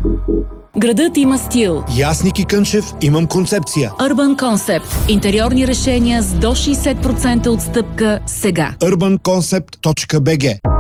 Градът има стил. И аз, Ники Кънчев, имам концепция. Urban Concept. Интериорни решения с до 60% отстъпка сега. urbanconcept.bg